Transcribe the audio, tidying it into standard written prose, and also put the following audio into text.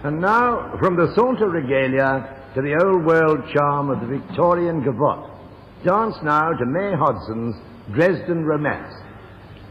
And now, from the saunter regalia to the old-world charm of the Victorian gavotte, dance now to May Hodson's Dresden Romance.